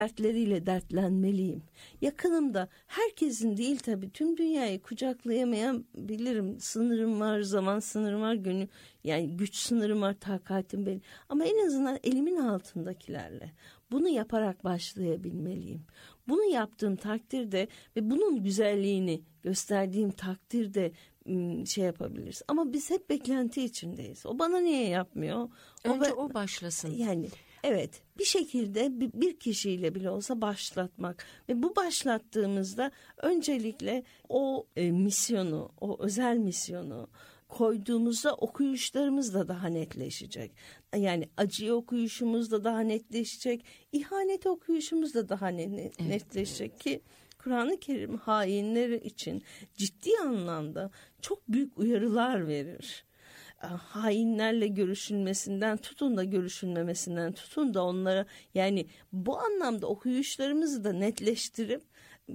dertleriyle dertlenmeliyim. Yakınımda, herkesin değil tabii, tüm dünyayı kucaklayamayabilirim. Sınırım var, zaman sınırım var, gönül, yani güç sınırım var, takatim benim. Ama en azından elimin altındakilerle bunu yaparak başlayabilmeliyim. Bunu yaptığım takdirde ve bunun güzelliğini gösterdiğim takdirde şey yapabiliriz. Ama biz hep beklenti içindeyiz. O bana niye yapmıyor? Önce o başlasın. Yani evet, bir şekilde bir kişiyle bile olsa başlatmak ve bu başlattığımızda öncelikle o misyonu, o özel misyonu koyduğumuzda okuyuşlarımız da daha netleşecek. Yani acıyı okuyuşumuz da daha netleşecek, ihanet okuyuşumuz da daha netleşecek ki Kur'an-ı Kerim hainleri için ciddi anlamda çok büyük uyarılar verir. Hainlerle görüşülmesinden tutun da görüşülmemesinden tutun da onlara, yani bu anlamda okuyuşlarımızı da netleştirip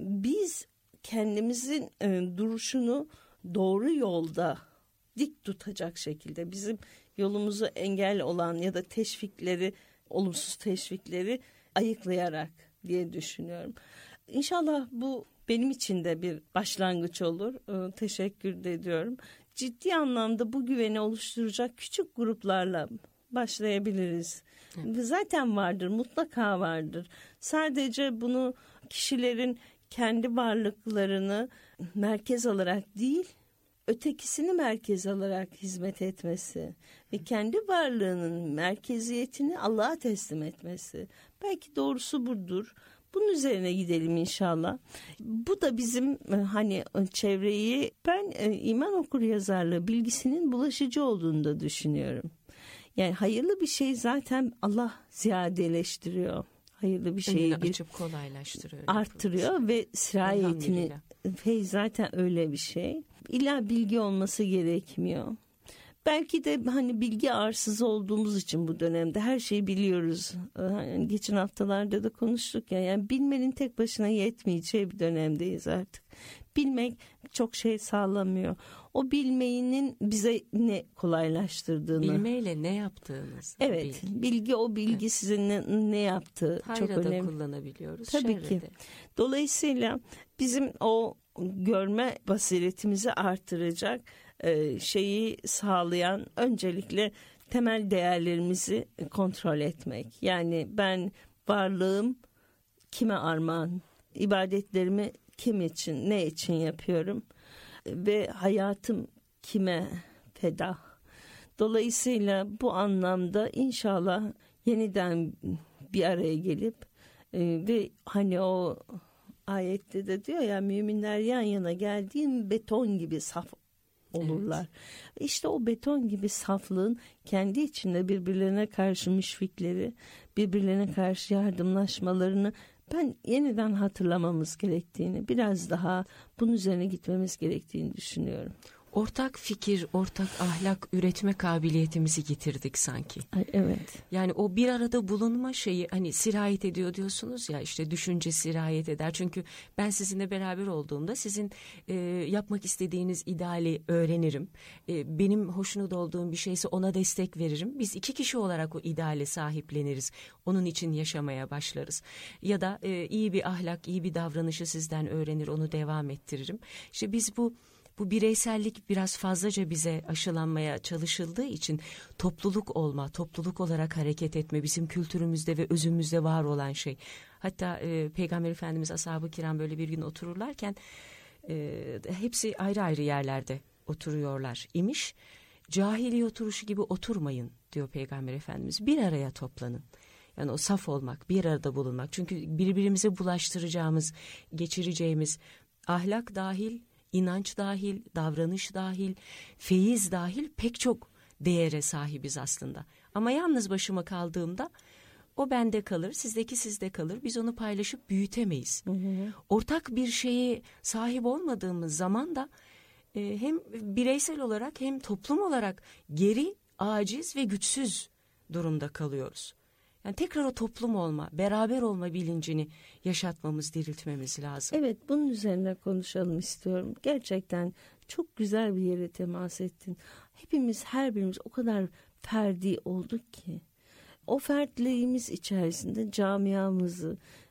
biz kendimizin duruşunu doğru yolda dik tutacak şekilde bizim yolumuzu engel olan ya da teşvikleri, olumsuz teşvikleri ayıklayarak diye düşünüyorum. İnşallah bu benim için de bir başlangıç olur. Teşekkür ediyorum. Ciddi anlamda bu güveni oluşturacak küçük gruplarla başlayabiliriz. Evet. Zaten vardır, mutlaka vardır. Sadece bunu kişilerin kendi varlıklarını merkez alarak değil, ötekisini merkez alarak hizmet etmesi ve kendi varlığının merkeziyetini Allah'a teslim etmesi. Belki doğrusu budur. Bunun üzerine gidelim inşallah. Bu da bizim hani çevreyi, ben iman okuryazarlığı bilgisinin bulaşıcı olduğunu da düşünüyorum. Yani hayırlı bir şey zaten Allah ziyadeleştiriyor. Hayırlı bir şeyi açıp kolaylaştırıyor, arttırıyor ve sirayetini, zaten öyle bir şey. İlla bilgi olması gerekmiyor. Belki de hani bilgi arsız olduğumuz için bu dönemde her şeyi biliyoruz. Yani geçen haftalarda da konuştuk ya. Yani bilmenin tek başına yetmeyeceği bir dönemdeyiz artık. Bilmek çok şey sağlamıyor. O bilmeyenin bize ne kolaylaştırdığını. Bilmeyle ne yaptığınız. Evet, bilgi o bilgi evet. Sizin ne yaptığı çok önemli. Hayrada kullanabiliyoruz. Tabii ki. Dolayısıyla bizim o görme basiretimizi artıracak şeyi sağlayan öncelikle temel değerlerimizi kontrol etmek. Yani ben varlığım kime armağan, ibadetlerimi kim için, ne için yapıyorum ve hayatım kime feda. Dolayısıyla bu anlamda inşallah yeniden bir araya gelip ve hani o ayette de diyor ya, müminler yan yana geldiğin beton gibi saf olurlar. Evet. İşte o beton gibi saflığın kendi içinde birbirlerine karşı müşfikleri, birbirlerine karşı yardımlaşmalarını ben yeniden hatırlamamız gerektiğini, biraz daha bunun üzerine gitmemiz gerektiğini düşünüyorum. Ortak fikir, ortak ahlak üretme kabiliyetimizi getirdik sanki. Ay, evet. Yani o bir arada bulunma şeyi, hani sirayet ediyor diyorsunuz ya, işte düşünce sirayet eder. Çünkü ben sizinle beraber olduğumda sizin yapmak istediğiniz ideali öğrenirim. Benim hoşnut olduğum bir şeyse ona destek veririm. Biz iki kişi olarak o ideale sahipleniriz. Onun için yaşamaya başlarız. Ya da iyi bir ahlak, iyi bir davranışı sizden öğrenir, onu devam ettiririm. İşte biz bu bireysellik biraz fazlaca bize aşılanmaya çalışıldığı için topluluk olma, topluluk olarak hareket etme bizim kültürümüzde ve özümüzde var olan şey. Hatta Peygamber Efendimiz ashab-ı kiram böyle bir gün otururlarken hepsi ayrı ayrı yerlerde oturuyorlar imiş. Cahiliye oturuşu gibi oturmayın diyor Peygamber Efendimiz. Bir araya toplanın. Yani o saf olmak, bir arada bulunmak. Çünkü birbirimize bulaştıracağımız, geçireceğimiz ahlak dahil, İnanç dahil, davranış dahil, feyiz dahil pek çok değere sahibiz aslında. Ama yalnız başıma kaldığımda o bende kalır, sizdeki sizde kalır. Biz onu paylaşıp büyütemeyiz. Hı hı. Ortak bir şeye sahip olmadığımız zaman da hem bireysel olarak hem toplum olarak geri, aciz ve güçsüz durumda kalıyoruz. Yani tekrar o toplum olma, beraber olma bilincini yaşatmamız, diriltmemiz lazım. Evet, bunun üzerine konuşalım istiyorum. Gerçekten çok güzel bir yere temas ettin. Hepimiz, her birimiz o kadar ferdi olduk ki. O fertliğimiz içerisinde camiamızı,